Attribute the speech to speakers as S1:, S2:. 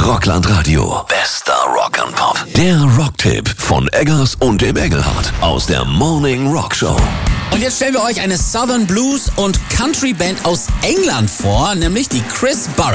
S1: Rockland Radio. Bester Rock and Pop. Der Rocktipp von Eggers und dem Engelhardt aus der Morning Rock Show.
S2: Und jetzt stellen wir euch eine Southern Blues und Country Band aus England vor, nämlich die Chris Burrell.